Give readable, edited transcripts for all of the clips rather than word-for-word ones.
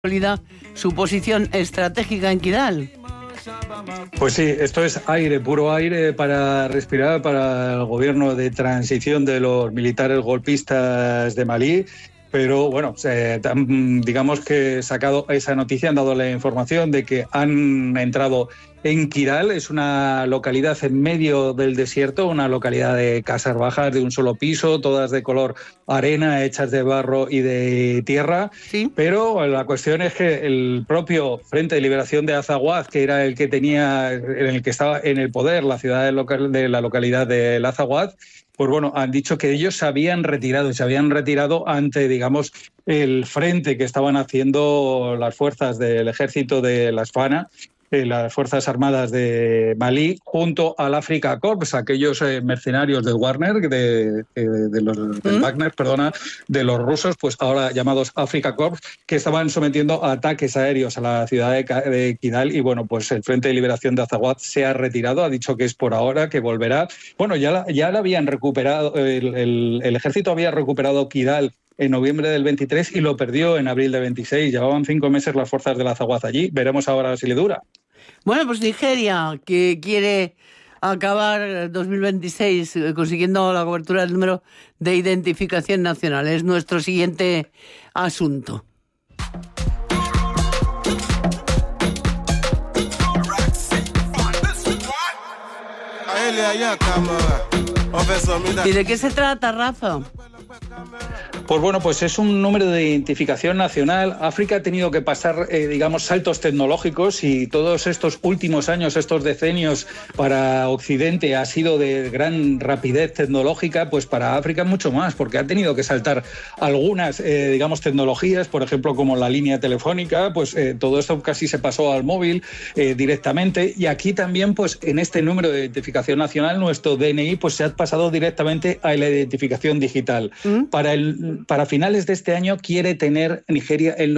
su posición estratégica en Kidal. Pues sí, esto es aire, puro aire para respirar para el gobierno de transición de los militares golpistas de Malí. Pero bueno, digamos que he sacado esa noticia, han dado la información de que han entrado en Kidal. Es una localidad en medio del desierto, una localidad de casas bajas de un solo piso, todas de color arena, hechas de barro y de tierra. ¿Sí? Pero la cuestión es que el propio Frente de Liberación de Azawad, que era el que estaba en el poder la ciudad de la localidad de Azawad, pues bueno, han dicho que ellos se habían retirado ante, digamos, el frente que estaban haciendo las fuerzas del ejército de la SFANA, las Fuerzas Armadas de Malí, junto al Afrika Korps, aquellos mercenarios del Wagner, de los rusos, pues ahora llamados Afrika Korps, que estaban sometiendo a ataques aéreos a la ciudad de Kidal. Y bueno, pues el Frente de Liberación de Azawad se ha retirado, ha dicho que es por ahora, que volverá. Bueno, ya la habían recuperado, el ejército había recuperado Kidal en noviembre del 23 y lo perdió en abril del 26. Llevaban 5 meses las fuerzas de la Azawad allí. Veremos ahora si le dura. Bueno, pues Nigeria, que quiere acabar 2026 consiguiendo la cobertura del número de identificación nacional. Es nuestro siguiente asunto. ¿Y de qué se trata, Rafa? Pues bueno, pues es un número de identificación nacional. África ha tenido que pasar, digamos, saltos tecnológicos, y todos estos últimos años, estos decenios para Occidente ha sido de gran rapidez tecnológica. Pues para África mucho más, porque ha tenido que saltar algunas, digamos, tecnologías, por ejemplo, como la línea telefónica. Pues todo esto casi se pasó al móvil directamente. Y aquí también, pues en este número de identificación nacional, nuestro DNI, pues se ha pasado directamente a la identificación digital. Para finales de este año quiere tener Nigeria el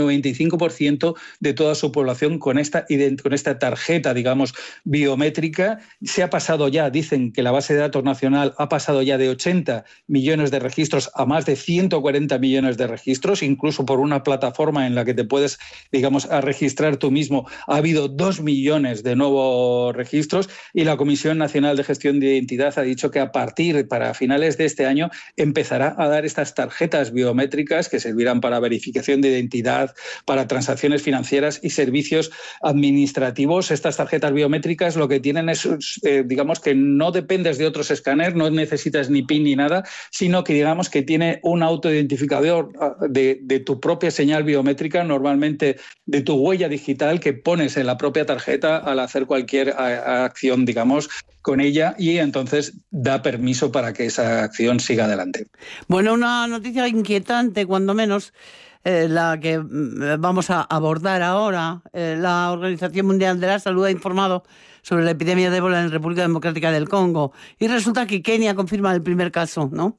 95% de toda su población con esta tarjeta, digamos, biométrica. Se ha pasado ya, dicen que la base de datos nacional ha pasado ya de 80 millones de registros a más de 140 millones de registros, incluso por una plataforma en la que te puedes, digamos, a registrar tú mismo. Ha habido 2 millones de nuevos registros, y la Comisión Nacional de Gestión de Identidad ha dicho que para finales de este año empezará a dar estas tarjetas biométricas que servirán para verificación de identidad, para transacciones financieras y servicios administrativos. Estas tarjetas biométricas lo que tienen es, digamos, que no dependes de otros escáneres, no necesitas ni PIN ni nada, sino que digamos que tiene un autoidentificador de tu propia señal biométrica, normalmente de tu huella digital, que pones en la propia tarjeta al hacer cualquier acción, digamos, con ella, y entonces da permiso para que esa acción siga adelante. Bueno, una noticia inquietante, cuando menos, la que vamos a abordar ahora. La Organización Mundial de la Salud ha informado sobre la epidemia de ébola en República Democrática del Congo, y resulta que Kenia confirma el primer caso, ¿no?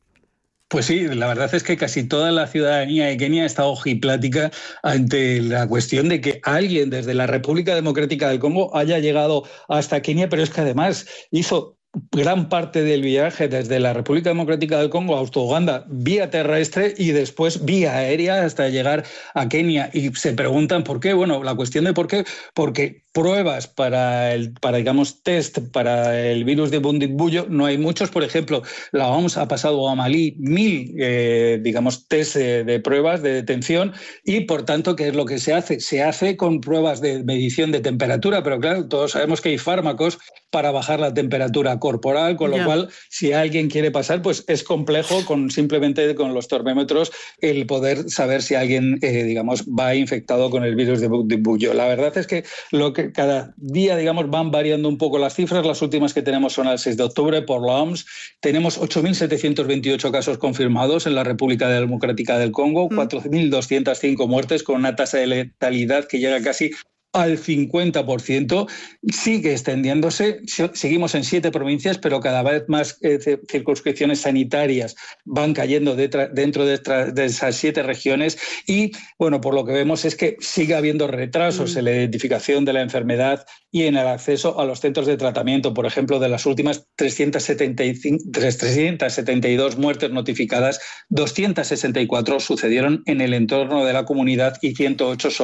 Pues sí, la verdad es que casi toda la ciudadanía de Kenia está ojiplática ante la cuestión de que alguien desde la República Democrática del Congo haya llegado hasta Kenia, pero es que además hizo gran parte del viaje desde la República Democrática del Congo hasta Uganda vía terrestre y después vía aérea hasta llegar a Kenia. Y se preguntan por qué. Bueno, la cuestión de por qué, porque pruebas para digamos, test para el virus de Bundibugyo no hay muchos. Por ejemplo, la OMS ha pasado a Malí 1.000, digamos, test de pruebas de detención, y por tanto, ¿qué es lo que se hace? Se hace con pruebas de medición de temperatura, pero claro, todos sabemos que hay fármacos para bajar la temperatura corporal, con lo cual, si alguien quiere pasar, pues es complejo simplemente con los termómetros el poder saber si alguien, digamos, va infectado con el virus de Bundibugyo. La verdad es que cada día, digamos, van variando un poco las cifras. Las últimas que tenemos son al 6 de octubre por la OMS. Tenemos 8.728 casos confirmados en la República Democrática del Congo, 4.205 muertes, con una tasa de letalidad que llega casi al 50%, sigue extendiéndose. Seguimos en 7 provincias, pero cada vez más circunscripciones sanitarias van cayendo dentro de esas 7 regiones. Y, bueno, por lo que vemos es que sigue habiendo retrasos en la identificación de la enfermedad y en el acceso a los centros de tratamiento. Por ejemplo, de las últimas 372 muertes notificadas, 264 sucedieron en el entorno de la comunidad y 108 son